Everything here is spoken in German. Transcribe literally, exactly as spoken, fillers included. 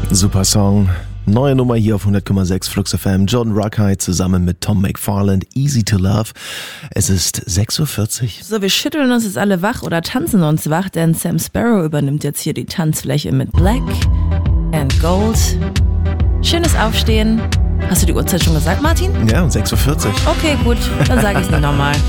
Super Song. Neue Nummer hier auf hundert Komma sechs Flux F M. Jordan Ruckheit zusammen mit Tom McFarland. Easy to Love. Es ist sechs Uhr vierzig. So, wir schütteln uns jetzt alle wach oder tanzen uns wach, denn Sam Sparrow übernimmt jetzt hier die Tanzfläche mit Black and Gold. Schönes Aufstehen. Hast du die Uhrzeit schon gesagt, Martin? Ja, sechs Uhr vierzig. Okay, gut. Dann sage ich es nicht nochmal.